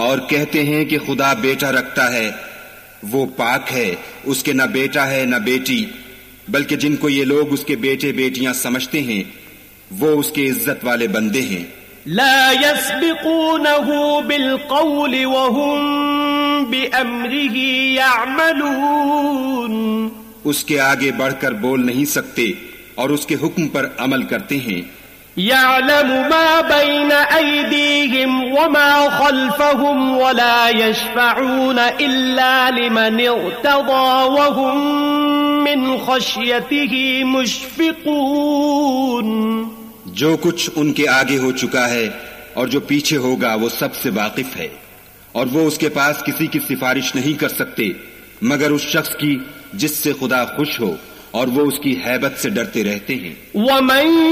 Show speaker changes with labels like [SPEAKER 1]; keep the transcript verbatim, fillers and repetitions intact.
[SPEAKER 1] और कहते हैं कि खुदा बेटा रखता है। वो पाक है, उसके न बेटा है न बेटी, बल्कि जिनको ये लोग उसके बेटे बेटियां समझते हैं वो उसके इज्जत वाले बंदे हैं।
[SPEAKER 2] ला यस्बिकूनहु बिलक़ौलि वहुम बिअम्रिही यअमलून।
[SPEAKER 1] उसके आगे बढ़कर बोल नहीं सकते और उसके हुक्म पर अमल करते हैं।
[SPEAKER 2] यअलमु मा बैन अयदीहिम वमा खल्फहुम वला यशफऊन इल्ला लिमन इर्तदा वहुम मिन खश्यतिही मुशफिकून।
[SPEAKER 1] जो कुछ उनके आगे हो चुका है और जो पीछे होगा वो सबसे वाकिफ है, और वो उसके पास किसी की सिफारिश नहीं कर सकते मगर उस शख्स की जिससे खुदा खुश हो, और वो उसकी हैबत से डरते रहते हैं।